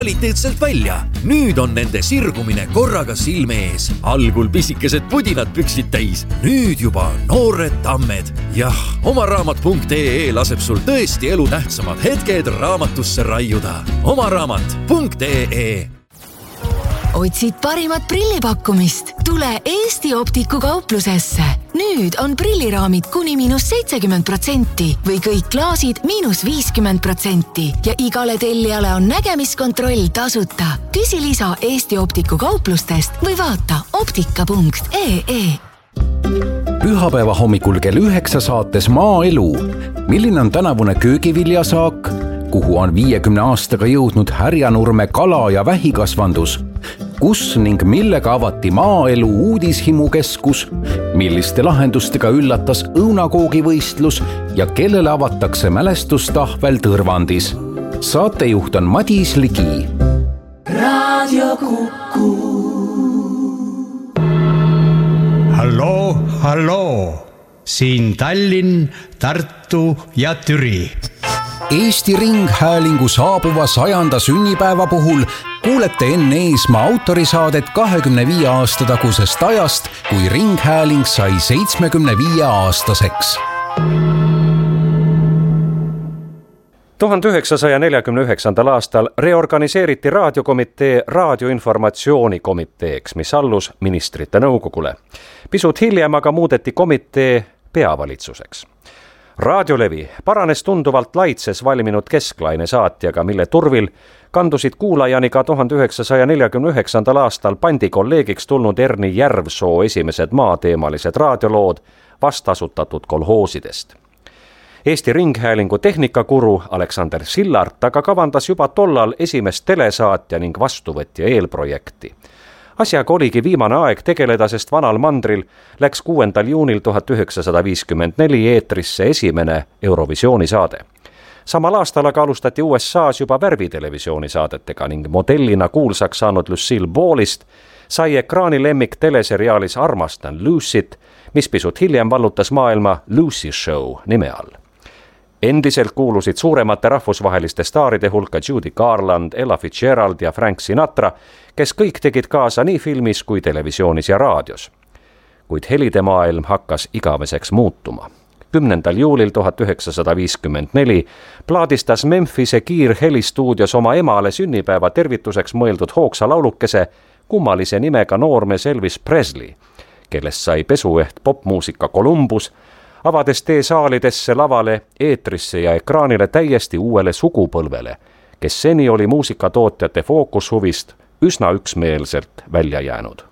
kvaliteetselt välja. Nüüd on nende sirgumine korraga silme ees. Algul pisikesed pudinad püksid täis. Nüüd juba noored tammed. Jah, omaraamat.ee laseb sul tõesti elu tähtsamad hetked raamatusse raiuda. omaraamat.ee. Otsid parimat prillipakkumist? Tule Eesti Optiku kauplusesse. Nüüd on prilliraamid kuni -70% või kõik klaasid -50% ja igale tellijale on nägemiskontroll tasuta. Küsi lisa Eesti Optiku kauplustest või vaata optika.ee. Pühapäeva hommikul kell 9 saates Maaelu. Milline on tänavune köögiviljasaak? Kuhu on 50 aastaga jõudnud Härjanurme kala- ja vähikasvandus? Kus ning millega avati Maaelu uudishimukeskus? Milliste lahendustega üllatas õunakoogivõistlus ja kellele avatakse mälestustahvel Tõrvandis? Saatejuht on Madis Ligi. Raadio Kuku. Halloo. Siin Tallinn, Tartu ja Türi. Eesti Ringhäälingu saabuva 100. sünnipäeva puhul kuulete Enn Eesmaa autorisaadet 25 aasta tagusest ajast, kui Ringhääling sai 75-aastaseks. 1949. aastal reorganiseeriti raadiokomitee raadioinformatsioonikomiteeks, mis allus ministrite nõukogule. Pisut hiljem aga muudeti komitee peavalitsuseks. Raadiolevi paranes tunduvalt laitses valminud kesklaine saatjaga, mille turvil kandusid kuulajani ka 1949. aastal pandikolleegiks tulnud Erni Järvsoo esimesed maateemalised raadiolood vastasutatud kolhoosidest. Eesti Ringhäälingu tehnikakuru Aleksander Sillart aga kavandas juba tollal esimest telesaatja ning vastuvõtja eelprojekti. Asjaga oligi viimane aeg tegeleda, sest vanal mandril läks 6. juunil 1954 eetrisse esimene Eurovisiooni saade. Samal aastal aga alustati USA's juba värvitelevisiooni saadetega ning modellina kuulsaks saanud Lucille Ballist sai ekraani lemmik teleseriaalis Armastan Lucyt, mis pisut hiljem vallutas maailma Lucy Show nime all. Endiselt kuulusid suuremate rahvusvaheliste staaride hulka Judy Garland, Ella Fitzgerald ja Frank Sinatra, kes kõik tegid kaasa nii filmis kui televisioonis ja raadios. Kuid helide maailm hakkas igaveseks muutuma. 10. juulil 1954 plaadistas Memphise kiirhelistuudios oma emale sünnipäeva tervituseks mõeldud hoogsa laulukese kummalise nimega noormees Elvis Presley, kellest sai pesueht popmuusika Columbus, avades tee saalidesse, lavale, eetrisse ja ekraanile täiesti uuele sugupõlvele, kes seni oli muusikatootjate fookushuvist üsna üksmeelselt välja jäänud.